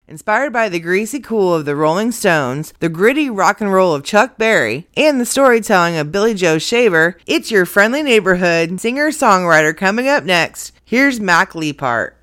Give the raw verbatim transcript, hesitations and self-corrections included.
Inspired by the greasy cool of the Rolling Stones, the gritty rock and roll of Chuck Berry, and the storytelling of Billy Joe Shaver, it's your friendly neighborhood singer-songwriter coming up next. Here's Mac Leapart.